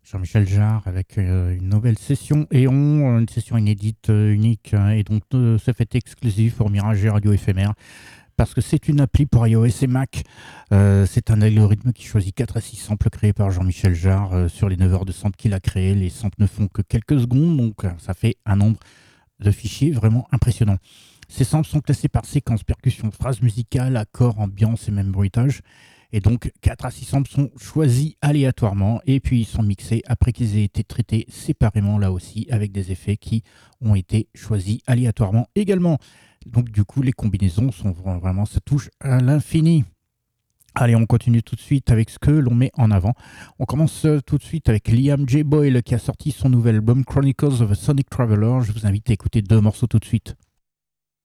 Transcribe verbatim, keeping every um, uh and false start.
Jean-Michel Jarre avec euh, une nouvelle session Éon, une session inédite, euh, unique, hein, et donc euh, ce fait exclusif pour Mirage Radio Éphémère parce que c'est une appli pour iOS et Mac. Euh, c'est un algorithme qui choisit quatre à six samples créés par Jean-Michel Jarre euh, sur les neuf heures de samples qu'il a créés. Les samples ne font que quelques secondes, donc euh, ça fait un nombre de fichiers vraiment impressionnant. Ces samples sont classés par séquence, percussion, phrase musicale, accord, ambiance et même bruitage. Et donc, quatre à six samples sont choisis aléatoirement et puis ils sont mixés après qu'ils aient été traités séparément, là aussi, avec des effets qui ont été choisis aléatoirement également. Donc, du coup, les combinaisons sont vraiment, ça touche à l'infini. Allez, on continue tout de suite avec ce que l'on met en avant. On commence tout de suite avec Liam J. Boyle qui a sorti son nouvel album Chronicles of a Sonic Traveler. Je vous invite à écouter deux morceaux tout de suite.